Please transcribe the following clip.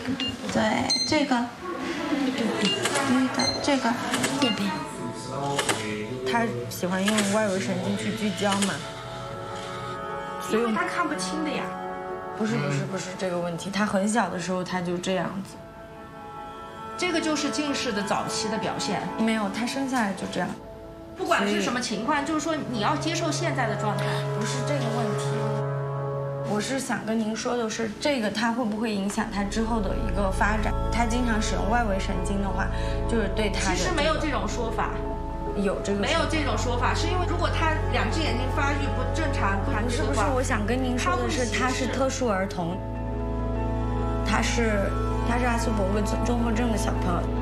对，这个，这个， 这边。 他喜欢用外围神经去聚焦嘛，所以他看不清的呀。 不是这个问题，他很小的时候他就这样子。 这个就是近视的早期的表现。 没有，他生下来就这样。 不管是什么情况，就是说你要接受现在的状态。 不是这个问题，我是想跟您说的是，这个它会不会影响他之后的一个发展？他经常使用外围神经的话，就是对他的、 其实没有这种说法。 有这个没有这种说法，是因为如果他两只眼睛发育不正常，不是， 我想跟您说的是，他是特殊儿童，他是阿斯伯格综合症的小朋友。